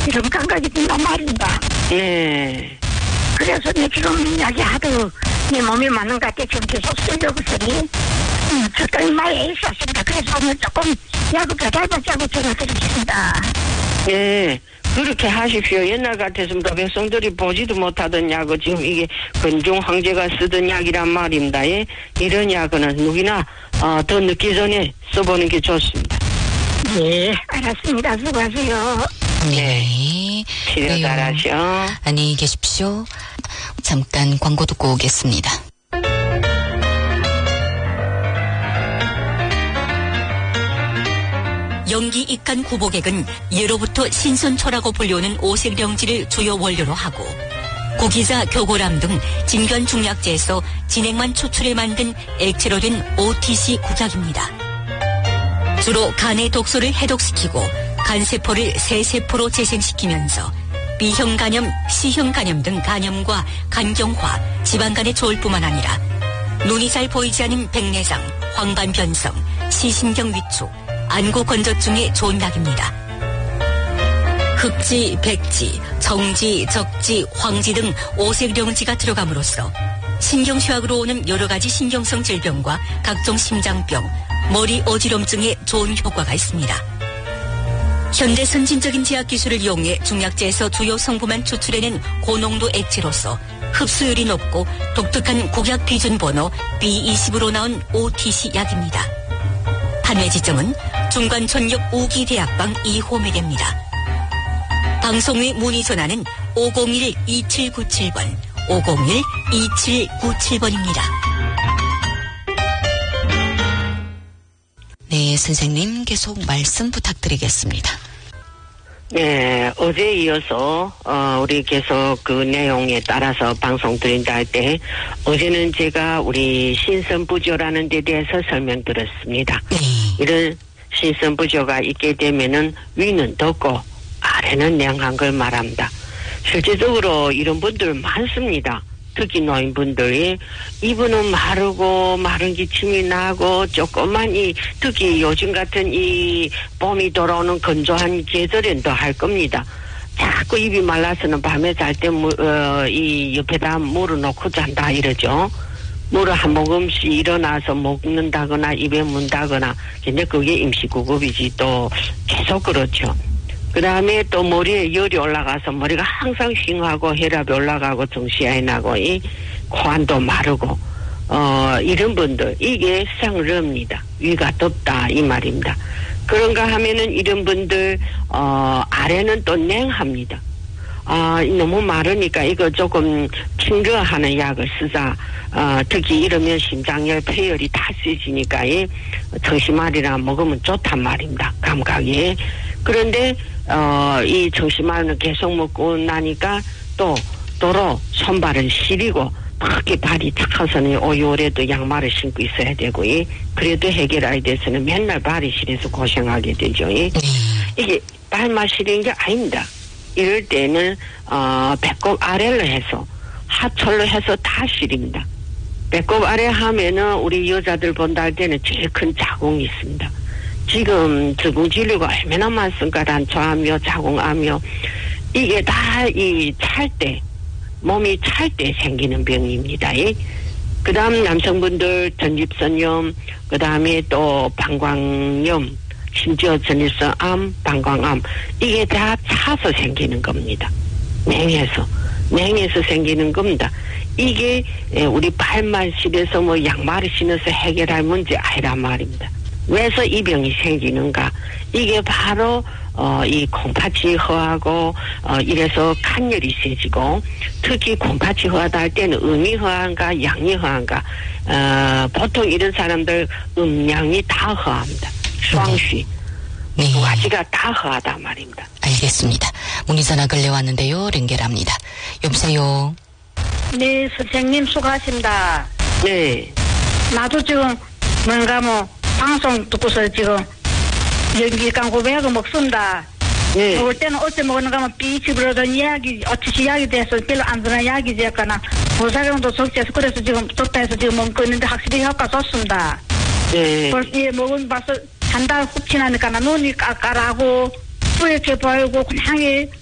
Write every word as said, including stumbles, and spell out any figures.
이런 감각이 든단 말입니다. 네. 그래서 내 지금 약이 하도 내 몸이 맞는 것 같아. 지금 계속 쓰려고 쓰니. 음, 적당히 많이 있었습니다. 그래서 오늘 조금 약을 배달받자고 전화 드리겠습니다. 네. 그렇게 하십시오. 옛날 같았으면 백성들이 보지도 못하던 약을 지금 이게 근중 황제가 쓰던 약이란 말입니다. 예? 이런 약은 누구나 어, 더 늦기 전에 써보는 게 좋습니다. 네, 알았습니다. 수고하세요. 네. 치료 그래요. 잘하시오. 안녕히 계십시오. 잠깐 광고 듣고 오겠습니다. 연기 익간 구복액은 예로부터 신선초라고 불리우는 오색령지를 주요 원료로 하고 구기자, 교고람 등 진변 중약제에서 진액만 추출해 만든 액체로 된 오티씨 구약입니다. 주로 간의 독소를 해독시키고 간세포를 새세포로 재생시키면서 B형 간염, C형 간염 등 간염과 간경화, 지방간에 좋을 뿐만 아니라 눈이 잘 보이지 않는 백내장, 황반변성, 시신경 위축, 안구 건조증에 좋은 약입니다. 흑지, 백지, 정지, 적지, 황지 등 오색령지가 들어감으로써 신경쇠약으로 오는 여러 가지 신경성 질병과 각종 심장병, 머리 어지럼증에 좋은 효과가 있습니다. 현대 선진적인 제약 기술을 이용해 중약제에서 주요 성분만 추출해낸 고농도 액체로서 흡수율이 높고 독특한 국약 비준 번호 비 이십으로 나온 오티씨 약입니다. 판매 지점은 중관촌역 우기대학방 이 호매대입니다. 방송 후에 문의 전화는 오공일 이칠구칠 번, 오공일 이칠구칠 번입니다. 네, 선생님 계속 말씀 부탁드리겠습니다. 네, 어제 이어서 어, 우리 계속 그 내용에 따라서 방송 드린다 할 때 어제는 제가 우리 신선부조라는 데 대해서 설명드렸습니다. 네. 이런 신선부조가 있게 되면은 위는 덥고 아래는 냉한 걸 말합니다. 실제적으로 이런 분들 많습니다. 특히 노인분들이 이분은 마르고 마른 기침이 나고 조금만 이 특히 요즘 같은 이 봄이 돌아오는 건조한 계절엔 더 할 겁니다. 자꾸 입이 말라서는 밤에 잘 때 어, 이 옆에다 물을 놓고 잔다 이러죠. 물을 한 모금씩 일어나서 먹는다거나 입에 문다거나 근데 그게 임시구급이지 또 계속 그렇죠. 그 다음에 또 머리에 열이 올라가서 머리가 항상 휑하고 혈압이 올라가고 정시야에 나고 이 코안도 마르고 어 이런 분들 이게 상르입니다. 위가 덥다 이 말입니다. 그런가 하면은 이런 분들 어 아래는 또 냉합니다. 아 너무 마르니까 이거 조금 칭거하는 약을 쓰자. 어 특히 이러면 심장열 폐열이 다 세지니까 이 청심알이나 먹으면 좋단 말입니다. 감각이. 그런데 어, 이 청심알은 계속 먹고 나니까 또 도로 손발은 시리고 특히 발이 착해서는 오열에도 양말을 신고 있어야 되고 이 그래도 해결하기 위해서는 맨날 발이 시려서 고생하게 되죠. 이. 이게 발만 시린 게 아닙니다. 이럴 때는 어, 배꼽 아래로 해서 하철로 해서 다 시립니다. 배꼽 아래 하면은 우리 여자들 본다 할 때는 제일 큰 자궁이 있습니다. 지금 저궁 진료가 얼마나 많습니까? 단초하며 자궁하며 이게 다 이 찰 때 몸이 찰 때 생기는 병입니다. 그 다음 남성분들 전립선염 그 다음에 또 방광염 심지어 전립선암 방광암 이게 다 차서 생기는 겁니다. 냉해서 냉해서 생기는 겁니다. 이게 우리 발만 실에서 뭐 양말을 신어서 해결할 문제 아니란 말입니다. 왜서 이 병이 생기는가? 이게 바로 어, 이 콩팥이 허하고 어, 이래서 간열이 세지고 특히 콩팥이 허하다 할 때는 음이 허한가 양이 허한가? 어, 보통 이런 사람들 음양이 다 허합니다. 수황쉬 네. 두 가지가 다 허하다 말입니다. 알겠습니다. 문의 전화 걸려왔는데요. 연결합니다. 여보세요. 네, 선생님 수고하십니다. 네. 나도 지금 뭔가 뭐 방송 듣고서 지금 연기 광고배하고 먹습니다. 네. 먹을 때는 어째 먹는가 하면 비치브로던 이야기, 어찌시 이야기 돼서 별로 안 드는 이야기지 약간 부작용도 적지해서 그래서 지금 좋다 해서 지금 먹고 있는데 확실히 효과 좋습니다. 네. 벌써 예, 먹은 봐서 한 달 훅 지나니까 눈이 까까라고 뿌옇게 보이고 그냥